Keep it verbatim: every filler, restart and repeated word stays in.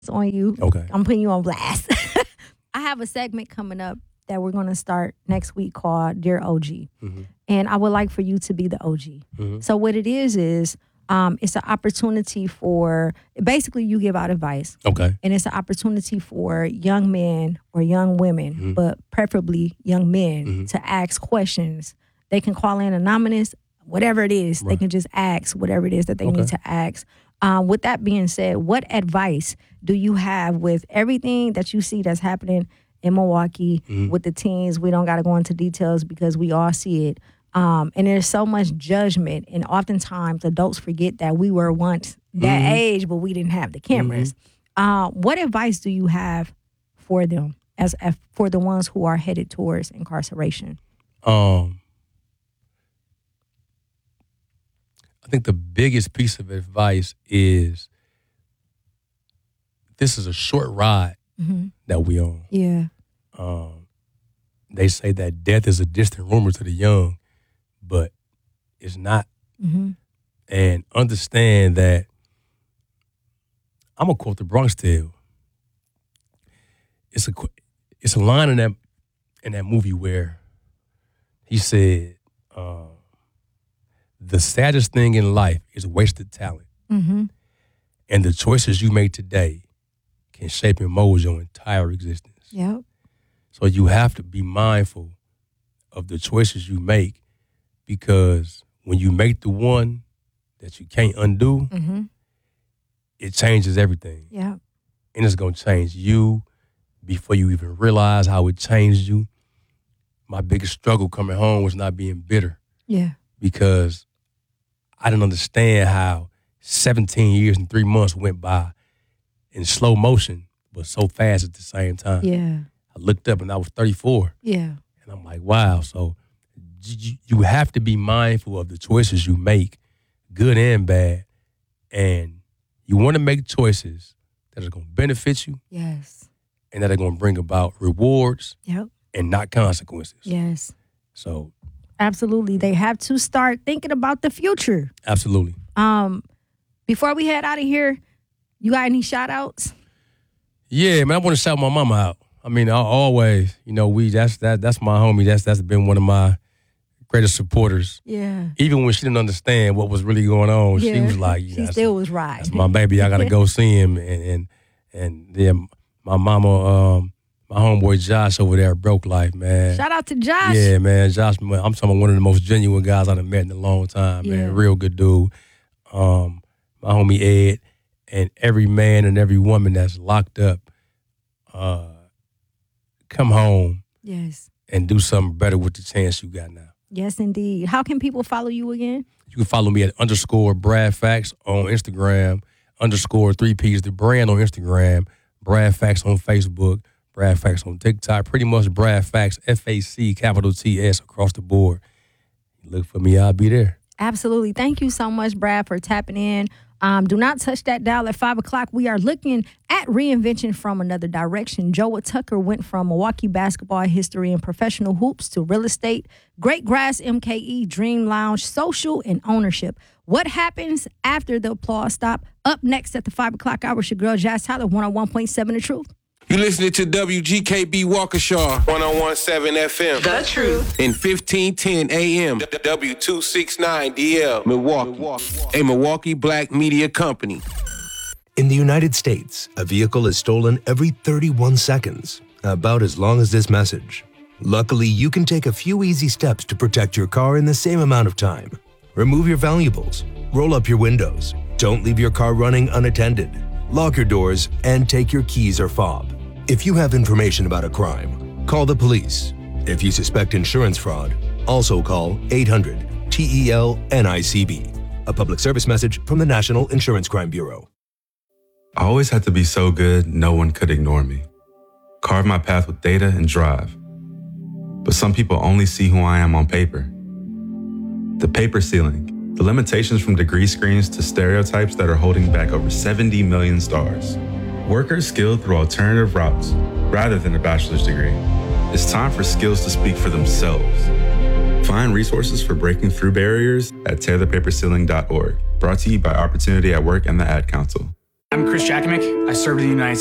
on you. Okay. I'm putting you on blast. I have a segment coming up that we're going to start next week called Dear O G. Mm-hmm. And I would like for you to be the O G. Mm-hmm. So what it is is um, it's an opportunity for, basically you give out advice. Okay. And it's an opportunity for young men or young women, Mm-hmm. but preferably young men, Mm-hmm. to ask questions. They can call in anonymous, whatever it is. They Right. can just ask whatever it is that they Okay. need to ask. Um, with that being said, what advice do you have with everything that you see that's happening in Milwaukee Mm-hmm. with the teens? We don't got to go into details because we all see it. Um, and there's so much judgment, and oftentimes adults forget that we were once that Mhm. age, but we didn't have the cameras. Uh, what advice do you have for them as, as for the ones who are headed towards incarceration? Um, I think the biggest piece of advice is this is a short ride Mm-hmm. that we on. Yeah. Um, they say that death is a distant rumor to the young, but it's not. Mm-hmm. And understand that I'm gonna quote the Bronx Tale. It's a qu- it's a line in that in that movie where he said, um, "The saddest thing in life is wasted talent, Mm-hmm. and the choices you make today can shape and mold your entire existence." Yep. So you have to be mindful of the choices you make, because when you make the one that you can't undo, Mm-hmm. it changes everything. Yep. And it's going to change you before you even realize how it changed you. My biggest struggle coming home was not being bitter, Yeah. because I didn't understand how seventeen years and three months went by in slow motion, but so fast at the same time. Yeah. I looked up and I was thirty-four. Yeah. And I'm like, wow. So you, you have to be mindful of the choices you make, good and bad. And you want to make choices that are going to benefit you Yes. and that are going to bring about rewards Yep. and not consequences. Yes. So Absolutely. They have to start thinking about the future. absolutely. Um, before we head out of here, you got any shout outs? Yeah, man, I want to shout my mama out. I mean, I always, you know, we that's that that's my homie. That's that's been one of my greatest supporters. Yeah. Even when she didn't understand what was really going on, she Yeah. was like, you She know, still was right. that's my baby. I gotta go see him. And and and then my mama, um, my homeboy Josh over there at Broke Life, man. Shout out to Josh. Yeah, man. Josh, man, I'm talking about one of the most genuine guys I've met in a long time, man. Yeah. Real good dude. Um, my homie Ed, and every man and every woman that's locked up, uh, come home Yes. and do something better with the chance you got now. Yes, indeed. How can people follow you again? You can follow me at underscore Brad Facts on Instagram, underscore three P's the brand on Instagram, Brad Facts on Facebook, Brad Facts on TikTok, pretty much Brad Facts, F A C, capital T S across the board. Look for me, I'll be there. Absolutely. Thank you so much, Brad, for tapping in. Um, do not touch that dial at five o'clock. We are looking at reinvention from another direction. Joa Tucker went from Milwaukee basketball history and professional hoops to real estate, Great Grass M K E, Dream Lounge, social, and ownership. What happens after the applause stop? Up next at the five o'clock hour, it's your girl, Jazz Tyler, one oh one point seven The Truth. You listening to W G K B Waukesha, one oh one point seven F M. The Truth. In fifteen ten A M. W two sixty-nine D L, Milwaukee. A Milwaukee Black Media Company. In the United States, a vehicle is stolen every thirty-one seconds, about as long as this message. Luckily, you can take a few easy steps to protect your car in the same amount of time. Remove your valuables, roll up your windows, don't leave your car running unattended, lock your doors, and take your keys or fob. If you have information about a crime, call the police. If you suspect insurance fraud, also call eight hundred T E L N I C B. A public service message from the National Insurance Crime Bureau. I always had to be so good, no one could ignore me. Carve my path with data and drive. But some people only see who I am on paper. The paper ceiling, the limitations from degree screens to stereotypes that are holding back over seventy million stars. Workers skilled through alternative routes, rather than a bachelor's degree. It's time for skills to speak for themselves. Find resources for breaking through barriers at tear the paper ceiling dot org. Brought to you by Opportunity at Work and the Ad Council. I'm Chris Jakimick. I served in the United